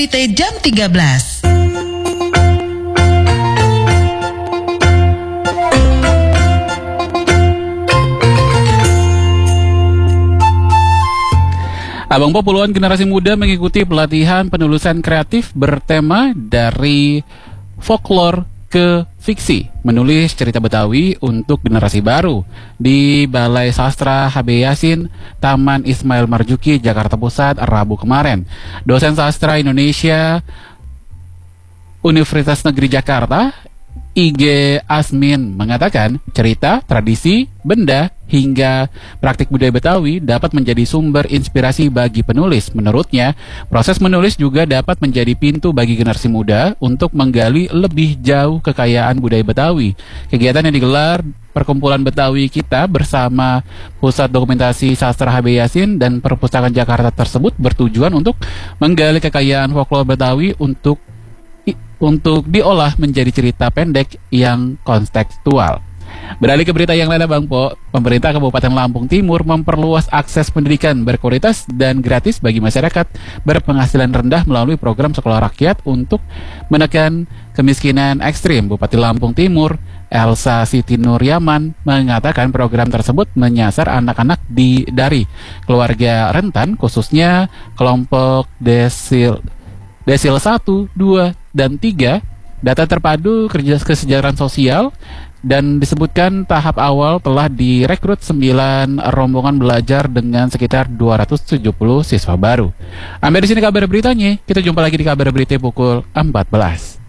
berita jam 13. Abang Po, puluhan generasi muda mengikuti pelatihan penulisan kreatif bertema dari folklore ke fiksi, menulis cerita Betawi untuk generasi baru di Balai Sastra HB Yasin, Taman Ismail Marzuki, Jakarta Pusat, Rabu kemarin. Dosen Sastra Indonesia Universitas Negeri Jakarta, IG Asmin, mengatakan cerita, tradisi, benda, hingga praktik budaya Betawi dapat menjadi sumber inspirasi bagi penulis. Menurutnya, proses menulis juga dapat menjadi pintu bagi generasi muda untuk menggali lebih jauh kekayaan budaya Betawi. Kegiatan yang digelar Perkumpulan Betawi Kita bersama Pusat Dokumentasi Sastra HB Yasin dan Perpustakaan Jakarta tersebut bertujuan untuk menggali kekayaan folklore Betawi untuk diolah menjadi cerita pendek yang kontekstual. Beralih ke berita yang lain, Bang Po, pemerintah Kabupaten Lampung Timur memperluas akses pendidikan berkualitas dan gratis bagi masyarakat berpenghasilan rendah melalui program sekolah rakyat untuk menekan kemiskinan ekstrim. Bupati Lampung Timur, Elsa Siti Nuryaman, mengatakan program tersebut menyasar anak-anak dari keluarga rentan, khususnya kelompok desil 1, 2, dan 3, data terpadu kerja kesejahteraan sosial, dan disebutkan tahap awal telah direkrut 9 rombongan belajar dengan sekitar 270 siswa baru. Sampai di sini kabar beritanya, kita jumpa lagi di kabar berita pukul 14.